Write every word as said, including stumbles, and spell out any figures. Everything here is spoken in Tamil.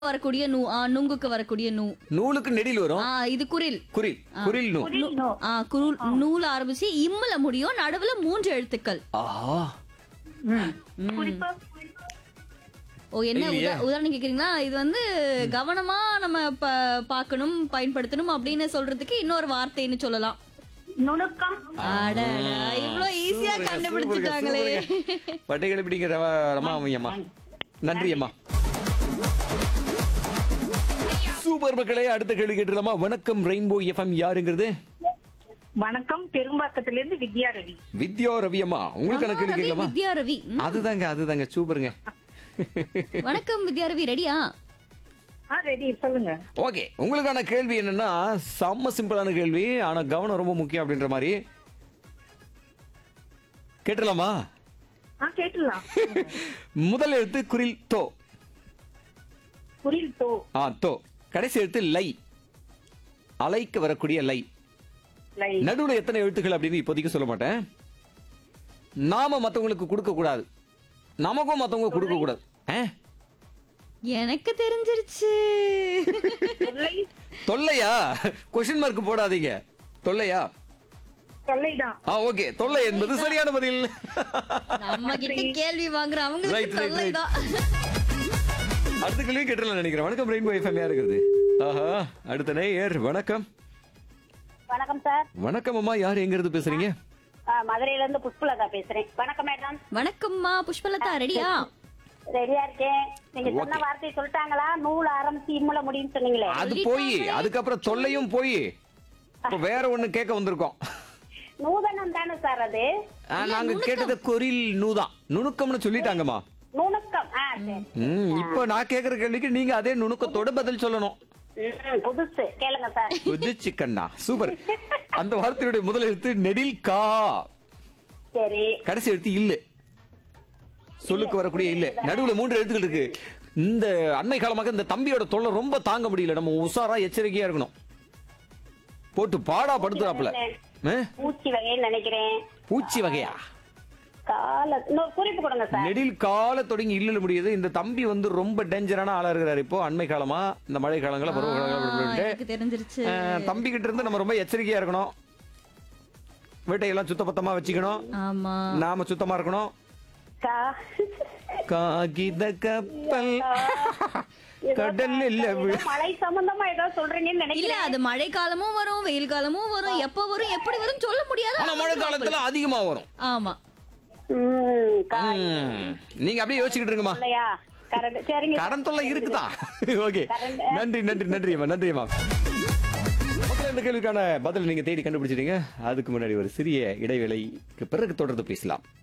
வரக்கூடிய நூ ஆ, நுங்குக்கு வரக்கூடிய நூ நூலுக்கு நெடில் வரும். ஆ, இது குரில் குரில் குரில் நூ. ஆ, குருல் நூல் ஆரம்பிச்சு இம்முல முடியும் நடுவுல மூன்று எழுத்துக்கள். ஆஹா. ஓ என்ன இல்லையே. உதா- உதாரணம் கேக்குறீங்களா? இது வந்து கவனமா நம்ம ப- பார்க்கணும் பயன்படுத்தணும் அப்படின்னு சொல்றதுக்கு இன்னொரு வார்த்தைன்னு சொல்லலாம். நுணுக்கம். அடடா, இவ்ளோ ஈஸியா சூப்பருங்க, கண்டுபிடிச்சிட்டாங்களே. சூப்பருங்க. பட்டைகளை பிடிக்கிற ரவ- ரமாமணி அம்மா. நன்றி அம்மா. சூப்பர் மக்களே, அடுத்த கேள்வி கேட்டுலாமா? வணக்கம் ரெயின்போ எஃப்எம், யாருங்கிறது? வணக்கம், பெரும்பாக்கத்திலிருந்து வித்யா ரவி. வித்யா ரவி அம்மா, உங்களுக்கான கேள்வி ரவி, கேட்கலாமா? வித்யா ரவி. ம். அதுதாங்க அதுதாங்க சூப்பருங்க. வணக்கம் வித்யா ரவி, ரெடியா? ஆ ரெடி, சொல்லுங்க. ஓகே, உங்களுக்கான கேள்வி என்னன்னா செம்ம சிம்பிளான கேள்வி, ஆனா கவனம் ரொம்ப முக்கியம் அப்படின்ற மாதிரி. கேட்டலாமா? ஆ கேட்டுலாம். முதல் எழுத்து குரில் தோ. புரில் தோ. ஆ தோ. கடைசி எழுத்து லை. அலைக்கு வரக்கூடிய லை. லை. நடுவுல எத்தனை எழுத்துக்கள் அப்படின்னு இப்போதைக்கு சொல்ல மாட்டேன். நாம மத்தவங்களுக்கு கொடுக்க கூடாது, நமக்கும் மத்தவங்க கொடுக்க கூடாது. ஆ? எனக்கு தெரிஞ்சிருச்சு. தொல்லை. தொல்லையா? கொஸ்டின் மார்க் போடாதீங்க. தொல்லையா? தொல்லைதான். ஆ ஓகே, தொல்லை என்பது சரியான பதில். நம்ம கிட்ட கேள்வி வாங்குற Right, அவங்களுக்கு right, right. தொல்லைதான். அடுத்த கேள்வி கேட்டலாம் நினைக்கிறேன். வணக்கம் ரெயின்போ எஃப்எம், யார் இருக்கிறது? ஆஹா, அடுத்த நேயர். வணக்கம். வணக்கம் சார். வணக்கம் அம்மா, யார் எங்க இருந்து பேசுறீங்க? ஆ, மதுரையில இருந்து புஷ்பலதா பேசுறேன். வணக்கம் மேடம். வணக்கம்மா புஷ்பலதா, ரெடியா? ரெடியா இருக்கேன். நீங்க சொன்ன Okay. வார்த்தையை சொல்லிட்டாங்களா? நூல் ஆரம்பிச்சு இம்முல முடியும்னு சொன்னீங்களே. அது போய் அதுக்கப்புறம் தொல்லையும் போய் இப்ப வேற ஒண்ணு கேட்க வந்திருக்கோம். நூதனம் தானே சார் அது? ஆ, நாங்க கேட்டது கொரில் நூதான். நுணுக்கம்னு சொல்லிட்டாங்கம்மா. நுணுக்கம். ஆ சரி. ம், இப்ப நான் கேக்குற கேள்விக்கு நீங்க அதே நுணுக்கத்தோட பதில் சொல்லணும். ம், புதுசு கேளுங்க சார். புது சிக்கன்னா சூப்பர். அந்த வார்த்தையுடைய முதல் எழுத்து நெடில் கா. சரி. கடைசி எழுத்து இல்ல. சொல்லுக்கு வரக்கூடிய இல்ல. நடுவுல மூன்று எழுத்துக்கள் இருக்கு. இந்த அண்மை காலமாக இந்த தம்பியோட தொல்லை ரொம்ப தாங்க முடியல. நம்ம உஷாரா எச்சரிக்கையா இருக்கணும். போட்டு பாடா படுத்துறாப்ல. ஆ? பூச்சி வகைன்னு நினைக்கிறேன். பூச்சி வகையா? கால இன்னொரு குறிப்பு கொடுங்க சார். நெடில் கால தொடங்கி இல்ல முடியுது. இந்த தம்பி வந்து ரொம்ப டேஞ்சரான ஆளா இருக்கிறாரு இப்போ அண்மை காலமா, இந்த மழை காலங்கள பருவ ஆ, காலங்கள. எனக்கு தெரிஞ்சிருச்சு. தம்பி கிட்ட இருந்து நம்ம ரொம்ப எச்சரிக்கையா இருக்கணும். வீட்டையெல்லாம் சுத்தபத்தமா வச்சுக்கணும். ஆமா. நாம சுத்தமா இருக்கணும். கா. காகித கப்பல் கடல் இல்ல ஏதோ மழை சம்பந்தமா ஏதோ சொல்றீங்கன்னு இல்ல, நினைக்கிறேன். அது மழை காலமும் வரும் வெயில் காலமும் வரும், எப்ப வரும் எப்படி வரும் சொல்ல முடியாது. ஆனா மழை காலத்துல அதிகமா வரும். ஆமா. ம், கா. ம். நீங்க அப்படியே யோசிச்சுக்கிட்டு இருங்கம்மா. இல்லையா? கரெக்ட். சரிங்க. கடன் தொல்லை இருக்குதா? ஓகே, நன்றி நன்றி நன்றி அம்மா, நன்றி அம்மா. மக்களே, இந்த கேள்விக்கான பதில் நீங்க தேடி கண்டுபிடிச்சிட்டீங்க. அதுக்கு முன்னாடி ஒரு சிறிய இடைவேளைக்கு பிறகு தொடர்ந்து பேசலாம்.